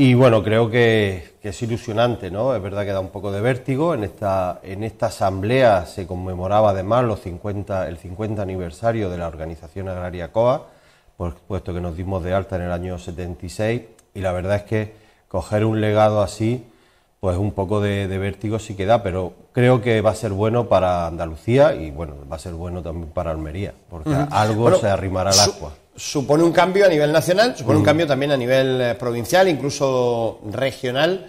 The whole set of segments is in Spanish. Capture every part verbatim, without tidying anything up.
Y bueno, creo que, que es ilusionante, ¿no? Es verdad que da un poco de vértigo. En esta, en esta asamblea se conmemoraba además los cincuenta, el cincuenta aniversario de la Organización Agraria COA, pues, puesto que nos dimos de alta en el año setenta y seis, y la verdad es que coger un legado así, pues un poco de, de vértigo sí que da, pero creo que va a ser bueno para Andalucía y bueno, va a ser bueno también para Almería, porque uh-huh. algo bueno, se arrimará al agua. Supone un cambio a nivel nacional, supone mm. un cambio también a nivel eh, provincial, incluso regional,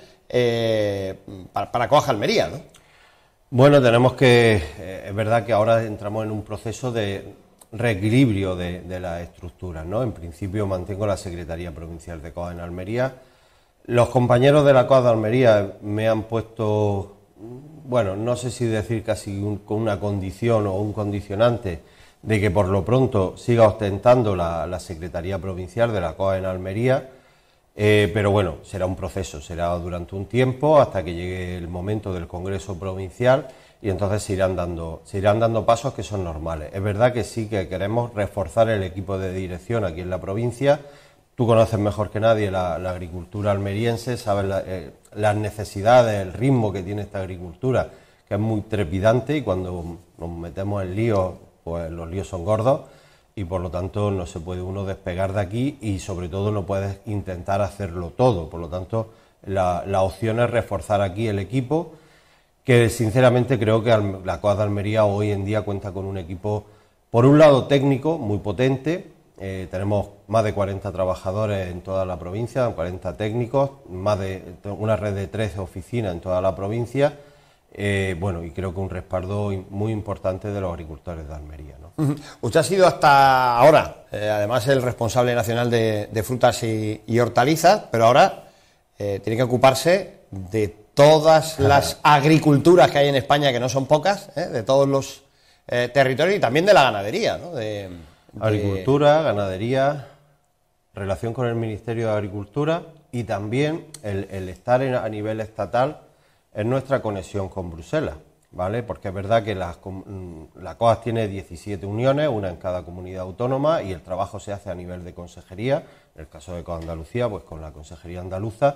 eh, para, para Coaja Almería, ¿no? Bueno, tenemos que, eh, es verdad que ahora entramos en un proceso de reequilibrio de, de las estructuras, ¿no? En principio mantengo la Secretaría Provincial de Coaja en Almería. Los compañeros de la Coaja de Almería me han puesto, bueno, no sé si decir casi un, con una condición o un condicionante, de que por lo pronto siga ostentando la, la Secretaría Provincial de la COA en Almería, eh, pero bueno, será un proceso, será durante un tiempo hasta que llegue el momento del Congreso Provincial y entonces se irán dando, se irán dando pasos que son normales. Es verdad que sí que queremos reforzar el equipo de dirección aquí en la provincia. Tú conoces mejor que nadie la, la agricultura almeriense, sabes la, eh, las necesidades, el ritmo que tiene esta agricultura, que es muy trepidante y cuando nos metemos en líos, pues los líos son gordos y por lo tanto no se puede uno despegar de aquí y sobre todo no puedes intentar hacerlo todo. Por lo tanto, la, la opción es reforzar aquí el equipo, que sinceramente creo que la COA de Almería hoy en día cuenta con un equipo, por un lado técnico, muy potente. Eh, tenemos más de cuarenta trabajadores en toda la provincia, cuarenta técnicos, más de una red de trece oficinas en toda la provincia. Eh, bueno, y creo que un respaldo muy importante de los agricultores de Almería, ¿no? Uh-huh. Usted ha sido hasta ahora, eh, además, el responsable nacional de, de frutas y, y hortalizas, pero ahora eh, tiene que ocuparse de todas las agriculturas que hay en España, que no son pocas, ¿eh? De todos los eh, territorios y también de la ganadería, ¿no? De, de... Agricultura, ganadería, relación con el Ministerio de Agricultura y también el, el estar en, a nivel estatal es nuestra conexión con Bruselas, ¿vale? Porque es verdad que las, la COAS tiene diecisiete uniones, una en cada comunidad autónoma, y el trabajo se hace a nivel de consejería, en el caso de COA Andalucía, pues con la consejería andaluza,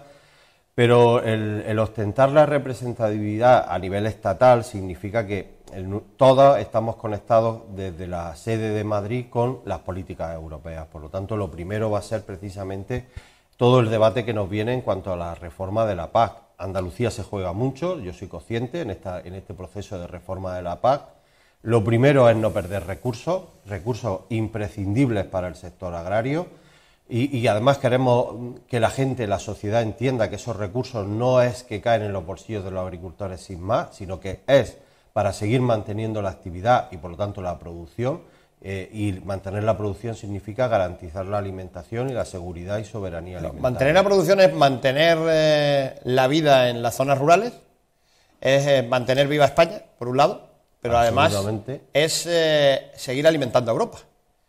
pero el, el ostentar la representatividad a nivel estatal significa que el, todos estamos conectados desde la sede de Madrid con las políticas europeas. Por lo tanto, lo primero va a ser precisamente todo el debate que nos viene en cuanto a la reforma de la P A C. Andalucía se juega mucho, yo soy consciente en, esta, en este proceso de reforma de la P A C. Lo primero es no perder recursos, recursos imprescindibles para el sector agrario y, y además queremos que la gente, la sociedad entienda que esos recursos no es que caen en los bolsillos de los agricultores sin más, sino que es para seguir manteniendo la actividad y por lo tanto la producción. Eh, y mantener la producción significa garantizar la alimentación y la seguridad y soberanía alimentaria. Mantener la producción es mantener eh, la vida en las zonas rurales, es eh, mantener viva España, por un lado, pero además es eh, seguir alimentando a Europa,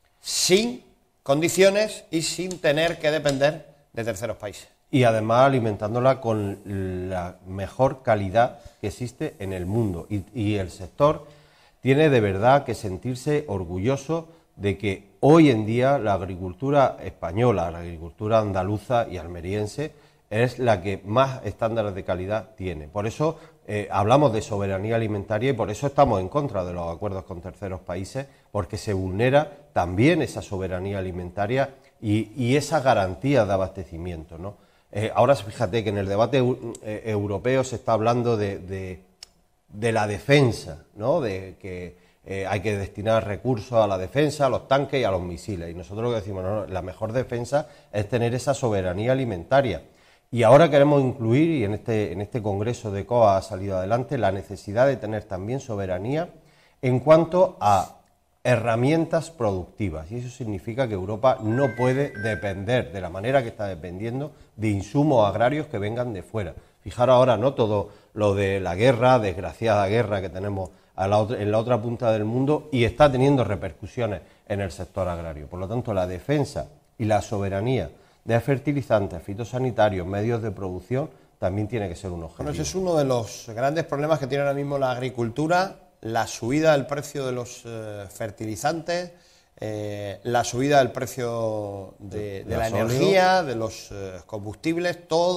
sin condiciones y sin tener que depender de terceros países. Y además alimentándola con la mejor calidad que existe en el mundo. Y, y el sector tiene de verdad que sentirse orgulloso de que hoy en día la agricultura española, la agricultura andaluza y almeriense es la que más estándares de calidad tiene. Por eso eh, hablamos de soberanía alimentaria y por eso estamos en contra de los acuerdos con terceros países, porque se vulnera también esa soberanía alimentaria y, y esa garantía de abastecimiento, ¿no? Eh, ahora fíjate que en el debate eh, europeo se está hablando de... de de la defensa, ¿no? De que eh, hay que destinar recursos a la defensa, a los tanques y a los misiles. Y nosotros lo que decimos, no, no, la mejor defensa es tener esa soberanía alimentaria. Y ahora queremos incluir, y en este, en este Congreso de COA ha salido adelante, la necesidad de tener también soberanía en cuanto a herramientas productivas. Y eso significa que Europa no puede depender, de la manera que está dependiendo, de insumos agrarios que vengan de fuera. Fijaros ahora, ¿no? Todo lo de la guerra, desgraciada guerra que tenemos a la otra, en la otra punta del mundo y está teniendo repercusiones en el sector agrario. Por lo tanto, la defensa y la soberanía de fertilizantes, fitosanitarios, medios de producción, también tiene que ser un objetivo. Bueno, ese es uno de los grandes problemas que tiene ahora mismo la agricultura, la subida del precio de los eh, fertilizantes, eh, la subida del precio de, de la energía, de los eh, combustibles, todo